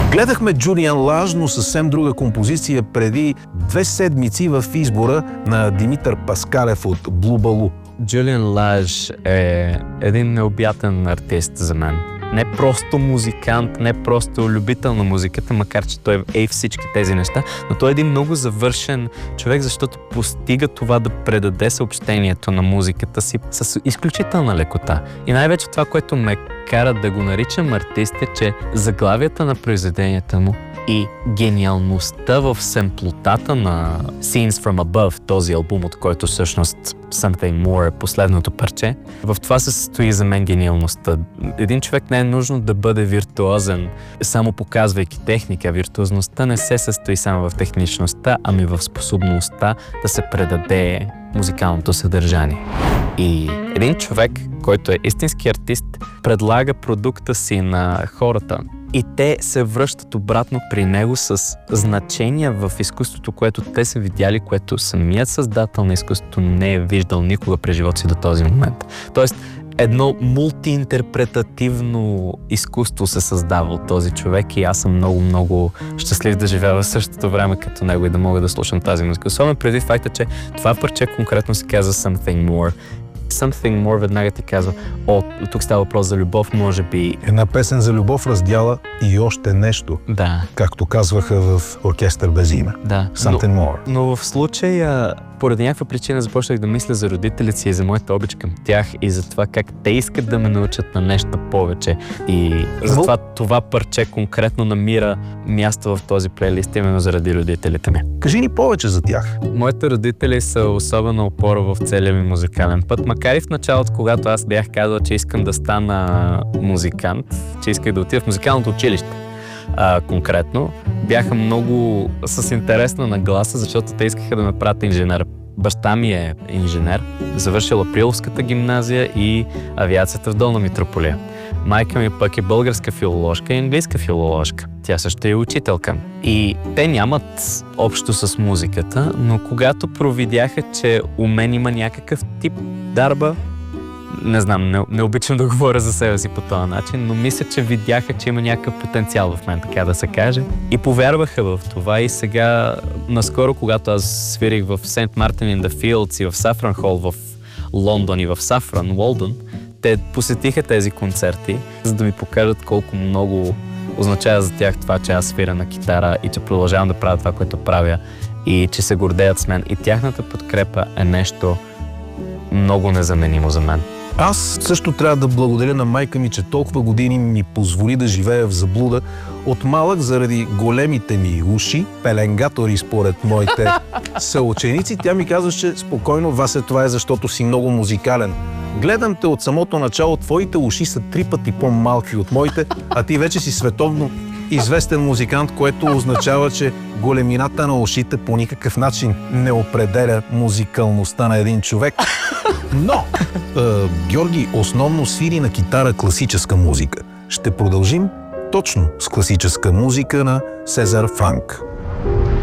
Гледахме Джулиан Лаж, но съвсем друга композиция преди 2 седмици в избора на Димитър Паскалев от Blue Baloo. Джулиан Лаж е един необятен артист за мен. Не просто музикант, не просто любител на музиката, макар че той е всички тези неща, но той е един много завършен човек, защото постига това да предаде съобщението на музиката си с изключителна лекота. И най-вече това, което ме кара да го наричам артист, е, че заглавията на произведенията му и гениалността в семплотата на Scenes from Above, този албум, от който всъщност Something More е последното парче. В това се състои за мен гениалността. Един човек не е нужно да бъде виртуозен, само показвайки техника. Виртуозността не се състои само в техничността, ами в способността да се предаде музикалното съдържание. И един човек, който е истински артист, предлага продукта си на хората. И те се връщат обратно при него с значения в изкуството, което те са видяли, което самият създател на изкуството не е виждал никога през живота си до този момент. Тоест, едно мултиинтерпретативно изкуство се създава от този човек и аз съм много щастлив да живея в същото време като него и да мога да слушам тази музика. Особено преди факта, че това парче конкретно се казва Something More. Something More веднага ти казва, тук става въпрос за любов, може би. Една песен за любов раздяла и още нещо. Да. Както казваха в Оркестър без име. Да. Something More. Но в случая, поради някаква причина започнах да мисля за родителите си и за моята обич към тях и за това как те искат да ме научат на нещо повече. И затова това парче конкретно намира място в този плейлист именно заради родителите ми. Кажи ни повече за тях. Моите родители са особена опора в целия ми музикален път. Макар и в началото, когато аз бях казал, че искам да стана музикант, че исках да отида в музикалното училище, конкретно, бяха много с интересна нагласа, защото те искаха да ме правят инженер. Баща ми е инженер, завършил Априловската гимназия и авиацията в Долна Митрополия. Майка ми пък е българска филоложка и английска филоложка. Тя също е учителка. И те нямат общо с музиката, но когато провидяха, че у мен има някакъв тип дарба, не знам, не обичам да говоря за себе си по този начин, но мисля, че видяха, че има някакъв потенциал в мен, така да се каже. И повярваха в това и сега, наскоро, когато аз свирих в Saint Martin in the Fields и в Saffron Hall в Лондон и в Saffron, Уолдън, те посетиха тези концерти, за да ми покажат колко много означава за тях това, че аз свиря на китара и че продължавам да правя това, което правя и че се гордеят с мен. И тяхната подкрепа е нещо много незаменимо за мен. Аз също трябва да благодаря на майка ми, че толкова години ми позволи да живея в заблуда. От малък, заради големите ми уши, пеленгатори според моите съученици, тя ми казваше спокойно, Васе, това е защото си много музикален. Гледам те от самото начало, твоите уши са 3 пъти по-малки от моите, а ти вече си световно известен музикант, което означава, че големината на ушите по никакъв начин не определя музикалността на един човек. Но Георги основно свири на китара класическа музика. Ще продължим точно с класическа музика на Сезар Франк.